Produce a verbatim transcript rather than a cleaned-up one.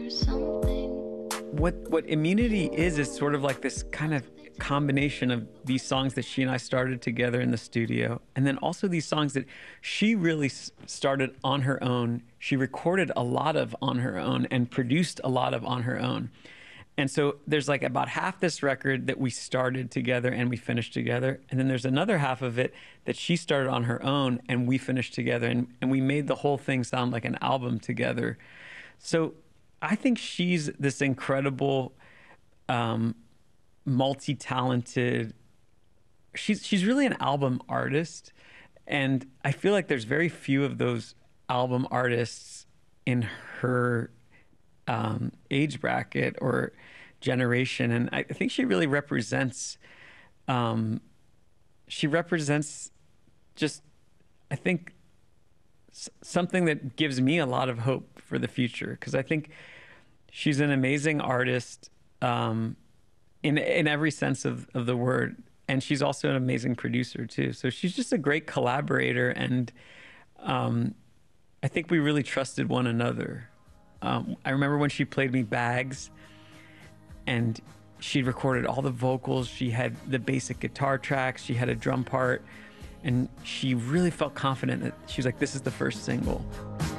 What what Immunity is is sort of like this kind of combination of these songs that she and I started together in the studio, and then also these songs that she really s- started on her own. She recorded a lot of on her own and produced a lot of on her own. And so there's like about half this record that we started together and we finished together. And then there's another half of it that she started on her own and we finished together. And, and we made the whole thing sound like an album together. So I think she's this incredible, um, multi-talented, she's, she's really an album artist. And I feel like there's very few of those album artists in her Um, age bracket or generation, and I think she really represents. Um, she represents just, I think, s- something that gives me a lot of hope for the future, because I think she's an amazing artist um, in in every sense of, of the word, and she's also an amazing producer too. So she's just a great collaborator, and um, I think we really trusted one another. Um, I remember when she played me Bags, and she recorded all the vocals. She had the basic guitar tracks. She had a drum part, and she really felt confident that she was like, "This is the first single."